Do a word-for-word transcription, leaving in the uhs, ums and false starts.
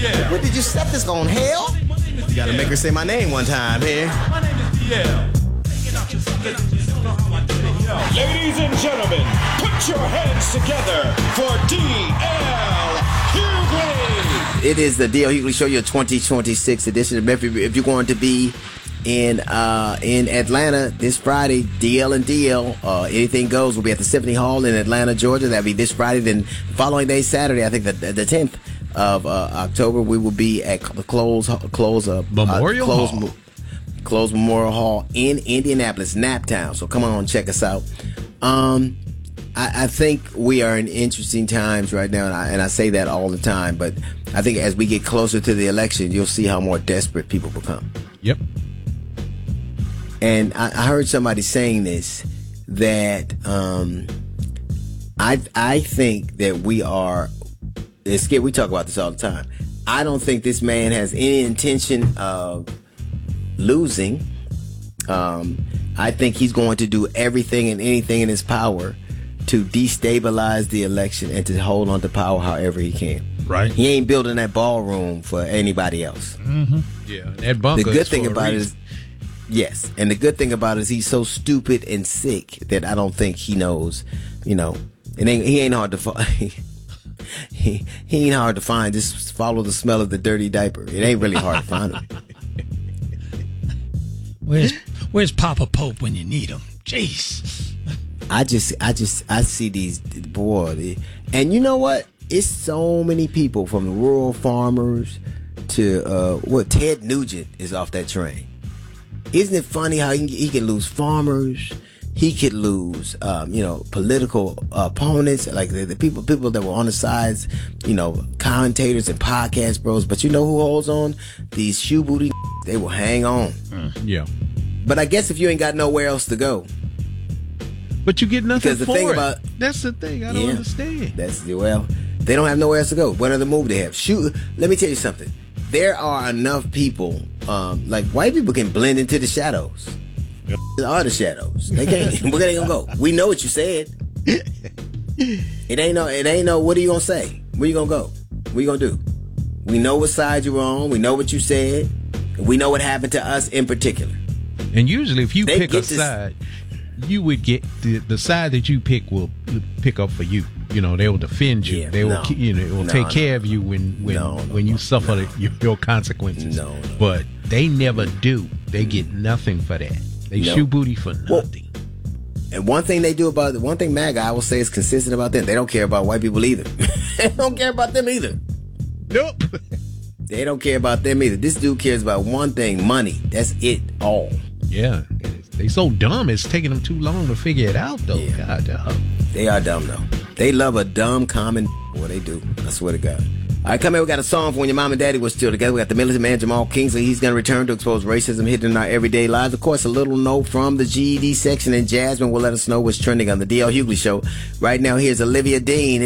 D L. What did you set this on hell? You gotta make her say my name one time here. My name is D L. Ladies and gentlemen, put your hands together for D L Hughley. It is the D L Hughley Show, your twenty twenty-six edition. If you're going to be in uh, in Atlanta this Friday, D L and D L, uh, anything goes. We'll be at the Symphony Hall in Atlanta, Georgia. That'll be this Friday. Then following day, Saturday, I think the the tenth of uh, October, we will be at the Close Close uh, Memorial uh, Close, Hall. Close Memorial Hall in Indianapolis, Naptown. So come on, check us out. Um, I, I think we are in interesting times right now, and I, and I say that all the time. But I think as we get closer to the election, you'll see how more desperate people become. Yep. And I, I heard somebody saying this, that um, I I think that we are, it's scary, we talk about this all the time. I don't think this man has any intention of losing. Um, I think he's going to do everything and anything in his power to destabilize the election and to hold on to power however he can. Right. He ain't building that ballroom for anybody else. Mm-hmm. Yeah. That bunker. The good is thing for a about it reason. is, yes, and the good thing about it is he's so stupid and sick that I don't think he knows. You know, it ain't he ain't hard to find. he he ain't hard to find. Just follow the smell of the dirty diaper. It ain't really hard to find him. Where's Where's Papa Pope when you need him? Jeez. I just I just I see these boy, they, and you know what? It's so many people from the rural farmers to uh, what Ted Nugent is off that train. Isn't it funny how he, he can lose farmers? He could lose, um, you know, political opponents, like the, the people people that were on the sides, you know, commentators and podcast bros. But you know who holds on? These shoe booty, they will hang on. Mm, yeah. But I guess if you ain't got nowhere else to go. But you get nothing Because the for thing it. about- That's the thing. I don't Yeah. understand. That's, well, they don't have nowhere else to go. What other move they have? Shoot, let me tell you something. There are enough people, um, like white people can blend into the shadows. Yep. There are the shadows. They can't. Where they gonna go? We know what you said. It ain't no. It ain't no. What are you gonna say? Where you gonna go? What you gonna do? We know what side you're on. We know what you said. We know what happened to us in particular. And usually, if you They pick a get this- side, you would get the, the side that you pick will pick up for you. You know, they will defend you. Yeah, they will, no. ke- you know, it will No, take no, care of you when when No, no, when you no, suffer no. the, your, your consequences. No, no. But they never do. They get nothing for that. They No. shoot booty for Well, nothing. And one thing they do about one thing MAGA I will say is consistent about them. They don't care about white people either. They don't care about them either. Nope. They don't care about them either. This dude cares about one thing: money. That's it all. Yeah, they so dumb. It's taking them too long to figure it out, though. Yeah. God, dog. They are dumb though. They love a dumb common. Boy, they do. I swear to God. All right, come here. We got a song for when your mom and daddy was still together. We got the militant man Jamal Kingsley. He's going to return to expose racism hidden in our everyday lives. Of course, a little note from the G E D section, and Jasmine will let us know what's trending on the D L Hughley Show. Right now, here's Olivia Dean.